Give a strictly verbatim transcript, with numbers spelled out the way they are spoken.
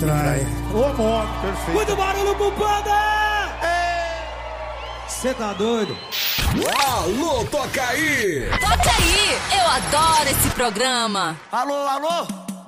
trai. Ô, amor, perfeito. Muito barulho pro Panda! Cê tá doido? Alô, toca aí! Toca aí! Eu adoro esse programa! Alô, alô?